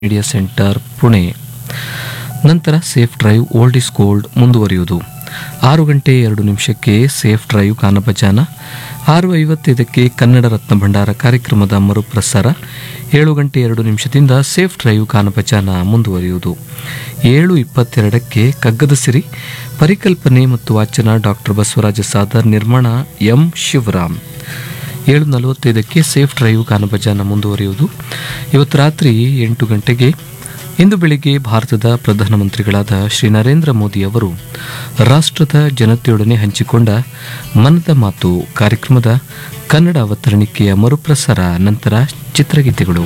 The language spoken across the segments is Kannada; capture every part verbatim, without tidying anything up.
Media centre Pune. ನಂತರ safe drive old is gold ಮುಂದುವರಿಯುವುದು. ಆರು ಗಂಟೆ ಎರಡು ನಿಮಿಷಕ್ಕೆ ಸೇಫ್ ಡ್ರೈವ್ ಗಾನಭಜಾನ, ಆರು ಐವತ್ತೈದಕ್ಕೆ ಕನ್ನಡ ರತ್ನ ಭಂಡಾರ ಕಾರ್ಯಕ್ರಮದ ಮರುಪ್ರಸಾರ, ಏಳು ಗಂಟೆ ಎರಡು ನಿಮಿಷದಿಂದ ಸೇಫ್ ಡ್ರೈವ್ ಗಾನಭಜಾನ ಮುಂದುವರಿಯುವುದು. ಏಳು ಇಪ್ಪತ್ತೆರಡಕ್ಕೆ ಕಗ್ಗದ ಸಿರಿ, ಪರಿಕಲ್ಪನೆ ಮತ್ತು ವಾಚನ ಡಾಕ್ಟರ್ ಬಸವರಾಜ ಸಾದರ್, ನಿರ್ಮಾಣ ಎಂ ಶಿವರಾಮ್. ಏಳು ನಲವತ್ತೈದಕ್ಕೆ ಸೇಫ್ ಡ್ರೈವ್ ಗಾನಭಜಾನ ಮುಂದುವರಿಯುವುದು. ಇವತ್ತು ರಾತ್ರಿ ಎಂಟು ಗಂಟೆಗೆ ಇಂದು ಬೆಳಿಗ್ಗೆ ಭಾರತದ ಪ್ರಧಾನಮಂತ್ರಿಗಳಾದ ಶ್ರೀ ನರೇಂದ್ರ ಮೋದಿ ಅವರು ರಾಷ್ಟ್ರದ ಜನತೆಯೊಡನೆ ಹಂಚಿಕೊಂಡ ಮನದ ಮಾತು ಕಾರ್ಯಕ್ರಮದ ಕನ್ನಡ ಅವತರಣಿಕೆಯ ಮರುಪ್ರಸಾರ, ನಂತರ ಚಿತ್ರಗೀತೆಗಳು.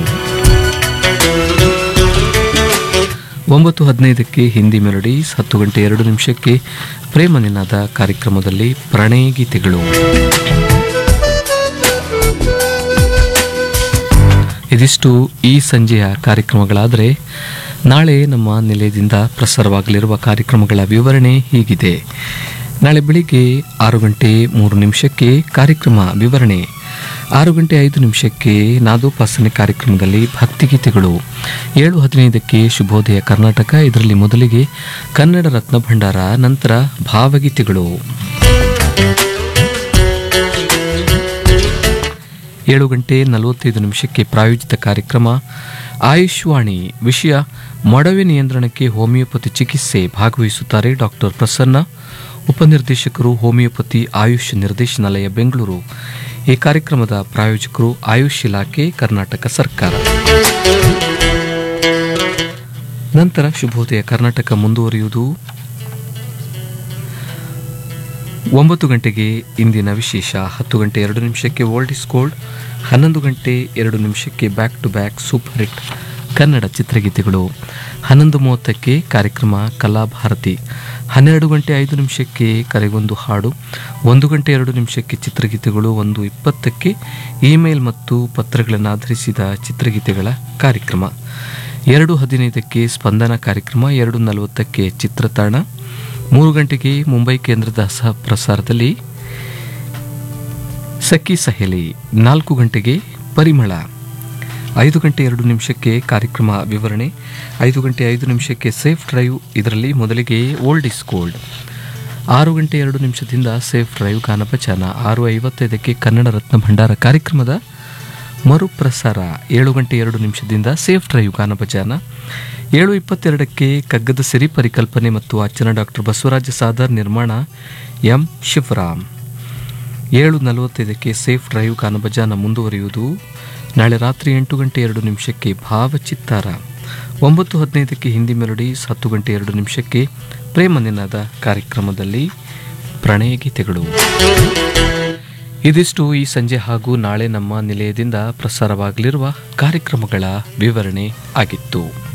ಒಂಬತ್ತು ಹದಿನೈದಕ್ಕೆ ಹಿಂದಿ ಮೆಲೋಡೀಸ್, ಹತ್ತು ಗಂಟೆ ಎರಡು ನಿಮಿಷಕ್ಕೆ ಪ್ರೇಮ ನಿನಾದ ಕಾರ್ಯಕ್ರಮದಲ್ಲಿ ಪ್ರಣಯ ಗೀತೆಗಳು. ಇದಿಷ್ಟು ಈ ಸಂಜೆಯ ಕಾರ್ಯಕ್ರಮಗಳಾದರೆ, ನಾಳೆ ನಮ್ಮ ನಿಲಯದಿಂದ ಪ್ರಸಾರವಾಗಲಿರುವ ಕಾರ್ಯಕ್ರಮಗಳ ವಿವರಣೆ ಹೀಗಿದೆ. ನಾಳೆ ಬೆಳಿಗ್ಗೆ ಆರು ಗಂಟೆ ಮೂರು ನಿಮಿಷಕ್ಕೆ ಕಾರ್ಯಕ್ರಮ ವಿವರಣೆ, ಆರು ಗಂಟೆ ಐದು ನಿಮಿಷಕ್ಕೆ ನಾದೋಪಾಸನೆ ಕಾರ್ಯಕ್ರಮದಲ್ಲಿ ಭಕ್ತಿಗೀತೆಗಳು, ಏಳು ಹದಿನೈದಕ್ಕೆ ಶುಭೋದಯ ಕರ್ನಾಟಕ, ಇದರಲ್ಲಿ ಮೊದಲಿಗೆ ಕನ್ನಡ ರತ್ನ ಭಂಡಾರ, ನಂತರ ಭಾವಗೀತೆಗಳು. ಏಳು ಗಂಟೆ ನಲವತ್ತೈದು ನಿಮಿಷಕ್ಕೆ ಪ್ರಾಯೋಜಿತ ಕಾರ್ಯಕ್ರಮ ಆಯುಷ್ವಾಣಿ, ವಿಷಯ ಮೊಡವೆ ನಿಯಂತ್ರಣಕ್ಕೆ ಹೋಮಿಯೋಪತಿ ಚಿಕಿತ್ಸೆ, ಭಾಗವಹಿಸುತ್ತಾರೆ ಡಾಕ್ಟರ್ ಪ್ರಸನ್ನ, ಉಪನಿರ್ದೇಶಕರು ಹೋಮಿಯೋಪತಿ ಆಯುಷ್ ನಿರ್ದೇಶನಾಲಯ ಬೆಂಗಳೂರು. ಈ ಕಾರ್ಯಕ್ರಮದ ಪ್ರಾಯೋಜಕರು ಆಯುಷ್ ಇಲಾಖೆ, ಕರ್ನಾಟಕ ಸರ್ಕಾರ. ನಂತರ ಶುಭೋದಯ ಕರ್ನಾಟಕ ಮುಂದುವರಿಯುವುದು. ಒಂಬತ್ತು ಗಂಟೆಗೆ ಇಂದಿನ ವಿಶೇಷ, ಹತ್ತು ಗಂಟೆ ಎರಡು ನಿಮಿಷಕ್ಕೆ ಓಲ್ಡ್ ಇಸ್ ಗೋಲ್ಡ್, ಹನ್ನೊಂದು ಗಂಟೆ ಎರಡು ನಿಮಿಷಕ್ಕೆ back to back super hit Kannada ಚಿತ್ರಗೀತೆಗಳು, ಹನ್ನೊಂದು ಮೂವತ್ತಕ್ಕೆ ಕಾರ್ಯಕ್ರಮ ಕಲಾಭಾರತಿ, ಹನ್ನೆರಡು ಗಂಟೆ ಐದು ನಿಮಿಷಕ್ಕೆ ಕರೆಗೊಂದು ಹಾಡು, ಒಂದು ಗಂಟೆ ಎರಡು ನಿಮಿಷಕ್ಕೆ ಚಿತ್ರಗೀತೆಗಳು, ಒಂದು ಇಪ್ಪತ್ತಕ್ಕೆ ಇಮೇಲ್ ಮತ್ತು ಪತ್ರಗಳನ್ನು ಆಧರಿಸಿದ ಚಿತ್ರಗೀತೆಗಳ ಕಾರ್ಯಕ್ರಮ, ಎರಡು ಹದಿನೈದಕ್ಕೆ ಸ್ಪಂದನ ಕಾರ್ಯಕ್ರಮ, ಎರಡು ನಲವತ್ತಕ್ಕೆ ಚಿತ್ರತಾಣ, ಮೂರು ಗಂಟೆಗೆ ಮುಂಬೈ ಕೇಂದ್ರದ ಸಹ ಪ್ರಸಾರದಲ್ಲಿ ಸಖಿ ಸಹೇಲಿ, ನಾಲ್ಕು ಗಂಟೆಗೆ ಪರಿಮಳ, ಐದು ಗಂಟೆ ಎರಡು ನಿಮಿಷಕ್ಕೆ ಕಾರ್ಯಕ್ರಮ ವಿವರಣೆ, ಐದು ಗಂಟೆ ಐದು ನಿಮಿಷಕ್ಕೆ ಸೇಫ್ ಡ್ರೈವ್, ಇದರಲ್ಲಿ ಮೊದಲಿಗೆ ಓಲ್ಡ್ ಇಸ್ ಗೋಲ್ಡ್, ಆರು ಗಂಟೆ ಎರಡು ನಿಮಿಷದಿಂದ ಸೇಫ್ ಡ್ರೈವ್ ಗಾನಭಜಾನ, ಆರು ಐವತ್ತೈದಕ್ಕೆ ಕನ್ನಡ ರತ್ನ ಭಂಡಾರ ಕಾರ್ಯಕ್ರಮದ ಮರುಪ್ರಸಾರ, ಏಳು ಗಂಟೆ ಎರಡು ನಿಮಿಷದಿಂದ ಸೇಫ್ ಡ್ರೈವ್ ಗಾನಭಜಾನ, ಏಳು ಇಪ್ಪತ್ತೆರಡಕ್ಕೆ ಕಗ್ಗದ ಸಿರಿ, ಪರಿಕಲ್ಪನೆ ಮತ್ತು ವಾಚನ ಡಾಕ್ಟರ್ ಬಸವರಾಜ ಸಾದರ್, ನಿರ್ಮಾಣ ಎಂ ಶಿವರಾಮ್. ಏಳು ನಲವತ್ತೈದಕ್ಕೆ ಸೇಫ್ ಡ್ರೈವ್ ಗಾನಭಜಾನ ಮುಂದುವರಿಯುವುದು. ನಾಳೆ ರಾತ್ರಿ ಎಂಟು ಗಂಟೆ ಎರಡು ನಿಮಿಷಕ್ಕೆ ಭಾವಚಿತ್ತಾರ, ಒಂಬತ್ತು ಹದಿನೈದಕ್ಕೆ ಹಿಂದಿ ಮೆಲೋಡೀಸ್, ಹತ್ತು ಗಂಟೆ ಎರಡು ನಿಮಿಷಕ್ಕೆ ಪ್ರೇಮ ನಿನಾದ ಕಾರ್ಯಕ್ರಮದಲ್ಲಿ ಪ್ರಣಯ ಗೀತೆಗಳು. ಇದಿಷ್ಟು ಈ ಸಂಜೆ ಹಾಗೂ ನಾಳೆ ನಮ್ಮ ನಿಲಯದಿಂದ ಪ್ರಸಾರವಾಗಲಿರುವ ಕಾರ್ಯಕ್ರಮಗಳ ವಿವರಣೆ ಆಗಿತ್ತು.